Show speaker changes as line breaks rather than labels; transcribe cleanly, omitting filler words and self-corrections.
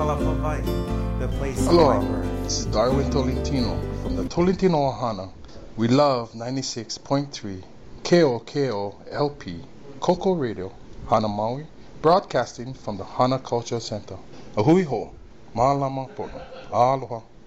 the place of
Aloha,
my birth.
this is Darwin Tolentino from the Tolentino Ohana. We love 96.3 KOKO LP, Coco Radio, Hana Maui, broadcasting from the Hana Culture Center. Ahui ho, ma'alama pono, aloha.